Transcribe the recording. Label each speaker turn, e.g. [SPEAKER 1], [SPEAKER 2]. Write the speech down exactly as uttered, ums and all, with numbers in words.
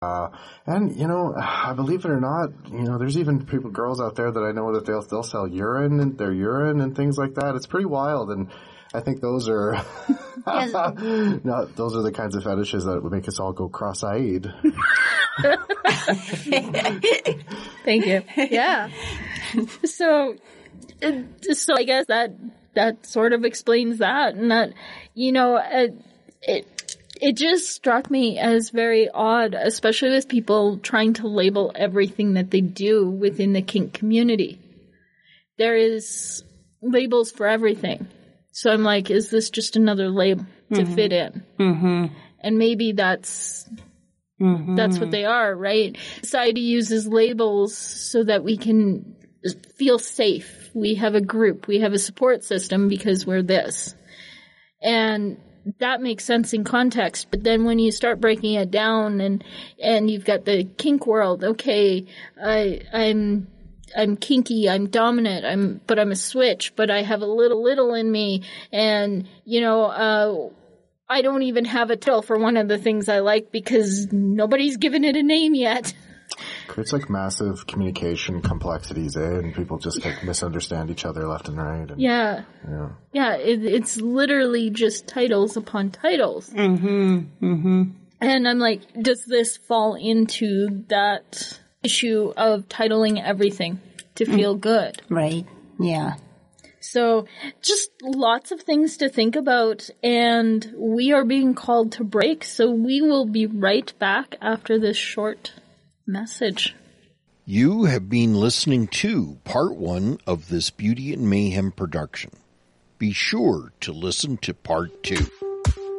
[SPEAKER 1] Uh, and, you know, I believe it or not, you know, there's even people, girls out there that I know that they'll, they'll sell urine and their urine and things like that. It's pretty wild. And I think those are,
[SPEAKER 2] Yes.
[SPEAKER 1] no, those are the kinds of fetishes that would make us all go cross-eyed.
[SPEAKER 3] Thank you. Yeah. So, uh, so I guess that, that sort of explains that. And that, you know, uh, it, It just struck me as very odd, especially with people trying to label everything that they do within the kink community. There is labels for everything. So I'm like, is this just another label to mm-hmm. fit in?
[SPEAKER 2] Mm-hmm.
[SPEAKER 3] And maybe that's
[SPEAKER 2] mm-hmm.
[SPEAKER 3] that's what they are, right? Society uses labels so that we can feel safe. We have a group. We have a support system because we're this. And that makes sense in context, but then when you start breaking it down and and you've got the kink world, okay, I I'm I'm kinky, I'm dominant, I'm but I'm a switch, but I have a little little in me, and you know, uh I don't even have a title for one of the things I like because nobody's given it a name yet.
[SPEAKER 1] Creates like massive communication complexities, eh? And people just like misunderstand each other left and right. And,
[SPEAKER 3] yeah.
[SPEAKER 1] Yeah.
[SPEAKER 3] Yeah, it, it's literally just titles upon titles.
[SPEAKER 2] Mm-hmm. Mm-hmm.
[SPEAKER 3] And I'm like, does this fall into that issue of titling everything to feel mm. good?
[SPEAKER 2] Right. Yeah.
[SPEAKER 3] So just lots of things to think about, and we are being called to break, so we will be right back after this short message.
[SPEAKER 4] You have been listening to part one of this Beauty and Mayhem production. Be sure to listen to part two.